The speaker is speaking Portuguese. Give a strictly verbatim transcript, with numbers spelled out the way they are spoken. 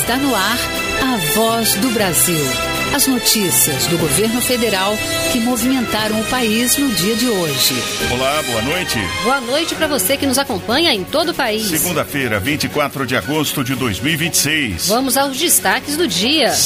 Está no ar a Voz do Brasil. As notícias do governo federal que movimentaram o país no dia de hoje. Olá, boa noite. Boa noite para você que nos acompanha em todo o país. Segunda-feira, vinte e quatro de agosto de dois mil e vinte e seis. Vamos aos destaques do dia.